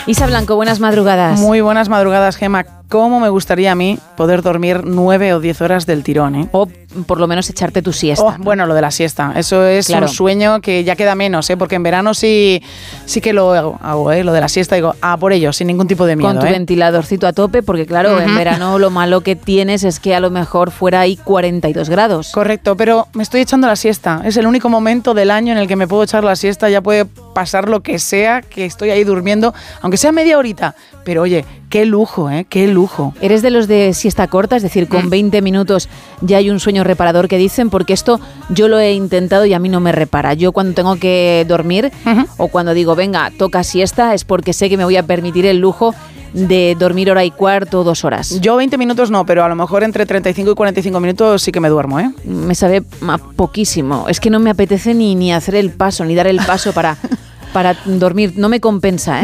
Isa Blanco, buenas madrugadas. Muy buenas madrugadas, Gemma. ¿Cómo me gustaría a mí poder dormir 9 o 10 horas del tirón, eh? O por lo menos echarte tu siesta. Bueno, lo de la siesta. Eso es Claro. un sueño que ya queda menos, ¿eh? Porque en verano sí que lo hago, ¿eh? Lo de la siesta, digo, por ello, sin ningún tipo de miedo, Con tu ventiladorcito a tope, porque claro, en verano lo malo que tienes es que a lo mejor fuera hay 42 grados. Correcto, pero me estoy echando la siesta. Es el único momento del año en el que me puedo echar la siesta. Ya puede pasar lo que sea, que estoy ahí durmiendo, aunque sea media horita. Pero oye, qué lujo, ¿eh? Qué lujo. ¿Eres de los de siesta corta? Es decir, con 20 minutos ya hay un sueño reparador que dicen, porque esto yo lo he intentado y a mí no me repara. Yo cuando tengo que dormir o cuando digo, venga, toca siesta, es porque sé que me voy a permitir el lujo de dormir hora y cuarto, 2 horas. Yo 20 minutos no, pero a lo mejor entre 35 y 45 minutos sí que me duermo, ¿eh? Me sabe poquísimo. Es que no me apetece ni hacer el paso, ni dar el paso para dormir. No me compensa, ¿eh?